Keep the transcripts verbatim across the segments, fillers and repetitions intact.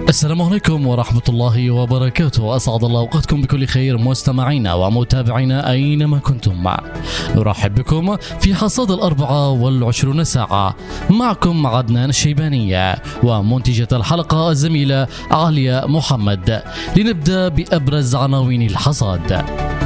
السلام عليكم ورحمة الله وبركاته. أسعد الله أوقاتكم بكل خير مستمعينا ومتابعينا أينما كنتم. نرحب بكم في حصاد الأربعة والعشرون ساعة. معكم عدنان الشيبانية ومنتجة الحلقة الزميلة عليا محمد. لنبدأ بأبرز عناوين الحصاد.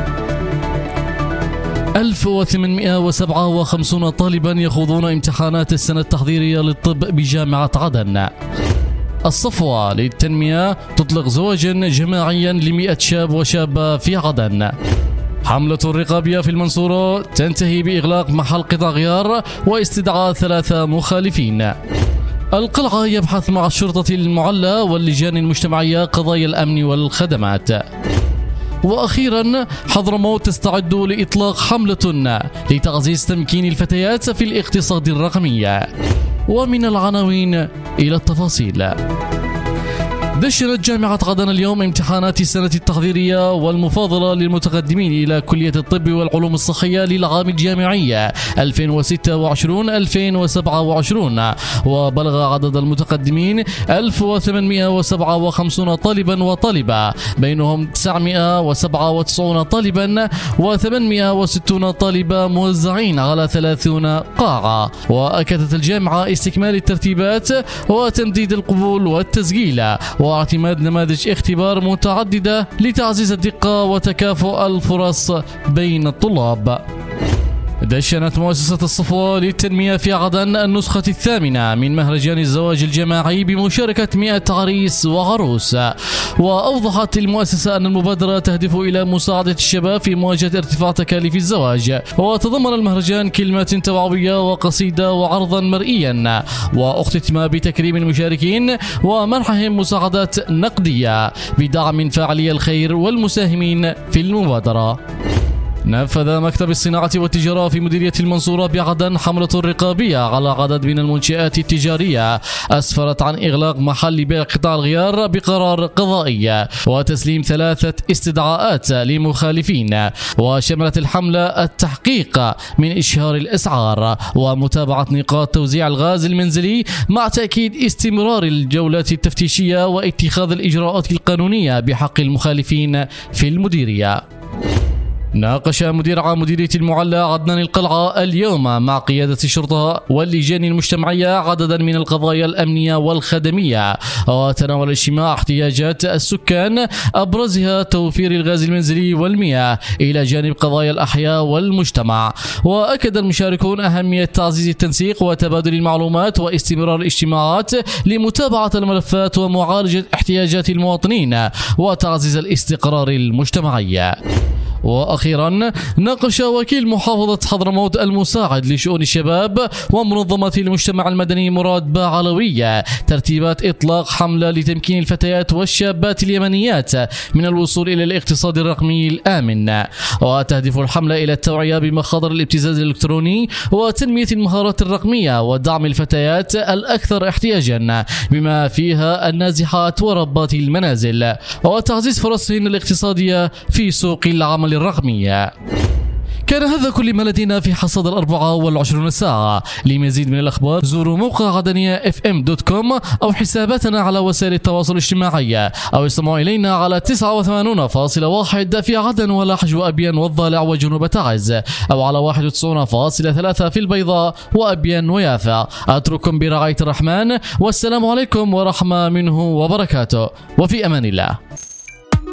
ألف وثمانمئة وسبعة وخمسين طالبا يخوضون امتحانات السنة التحضيرية للطب بجامعة عدن. الصفوة للتنمية تطلق زواجا جماعيا لمئة شاب وشابة في عدن. حملة رقابية في المنصورة تنتهي بإغلاق محل قطع غيار واستدعاء ثلاثة مخالفين. القلعة يبحث مع الشرطة المعلى واللجان المجتمعية قضايا الأمن والخدمات. وأخيرا حضرموت تستعد لإطلاق حملة لتعزيز تمكين الفتيات في الاقتصاد الرقمي. ومن العناوين إلى التفاصيل. دشنت جامعة عدن اليوم امتحانات السنة التحضيرية والمفاضلة للمتقدمين إلى كلية الطب والعلوم الصحية للعام الجامعي ألفين وستة وعشرين ألفين وسبعة وعشرين، وبلغ عدد المتقدمين ألف وثمانمئة وسبعة وخمسين طالبا وطالبة، بينهم تسعمئة وسبعة وتسعين طالبا وثمانمئة وستين طالبة موزعين على ثلاثين قاعة. وأكدت الجامعة استكمال الترتيبات وتمديد القبول والتسجيل واعتماد نماذج اختبار متعددة لتعزيز الدقة وتكافؤ الفرص بين الطلاب. دشنت مؤسسة الصفوة للتنمية في عدن النسخة الثامنة من مهرجان الزواج الجماعي بمشاركة مئة عريس وعروس. وأوضحت المؤسسة أن المبادرة تهدف إلى مساعدة الشباب في مواجهة ارتفاع تكاليف الزواج. وتضمن المهرجان كلمات توعوية وقصيدة وعرضا مرئيا، واختتم بتكريم المشاركين ومنحهم مساعدات نقدية بدعم فاعلي الخير والمساهمين في المبادرة. نفذ مكتب الصناعة والتجارة في مديرية المنصورة بعدن حملة رقابية على عدد من المنشآت التجارية أسفرت عن إغلاق محل بيع قطع الغيار بقرار قضائي وتسليم ثلاثة استدعاءات لمخالفين. وشملت الحملة التحقيق من إشهار الأسعار ومتابعة نقاط توزيع الغاز المنزلي مع تأكيد استمرار الجولات التفتيشية واتخاذ الإجراءات القانونية بحق المخالفين في المديرية. ناقش مدير عام مديرية المعلى عدنان القلعة اليوم مع قيادة الشرطة واللجان المجتمعية عددا من القضايا الأمنية والخدمية، وتناول الاجتماع احتياجات السكان أبرزها توفير الغاز المنزلي والمياه إلى جانب قضايا الأحياء والمجتمع. وأكد المشاركون أهمية تعزيز التنسيق وتبادل المعلومات واستمرار الاجتماعات لمتابعة الملفات ومعالجة احتياجات المواطنين وتعزيز الاستقرار المجتمعي. وأخيرا ناقش وكيل محافظة حضرموت المساعد لشؤون الشباب ومنظمة المجتمع المدني مراد باعلوية ترتيبات إطلاق حملة لتمكين الفتيات والشابات اليمنيات من الوصول إلى الاقتصاد الرقمي الآمن. وتهدف الحملة إلى التوعية بمخاطر الابتزاز الإلكتروني وتنمية المهارات الرقمية ودعم الفتيات الأكثر احتياجا بما فيها النازحات وربات المنازل وتعزيز فرصهن الاقتصادية في سوق العمل الرقمية. كان هذا كل ما لدينا في حصاد الأربعة والعشرون ساعة. لمزيد من الأخبار زوروا موقع عدنية اف ام دوت كوم أو حساباتنا على وسائل التواصل الاجتماعي أو استمعوا إلينا على تسعة وثمانين فاصلة واحد في عدن ولحج وأبين والضالع وجنوب تعز، أو على واحد وتسعين فاصلة ثلاثة في البيضاء وأبين ويافا. أترككم برعاية الرحمن والسلام عليكم ورحمة منه وبركاته، وفي أمان الله.